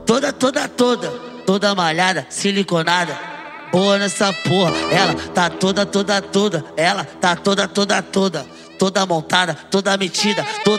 Toda malhada, siliconada, boa nessa porra. Ela tá toda, ela tá toda montada, toda metida,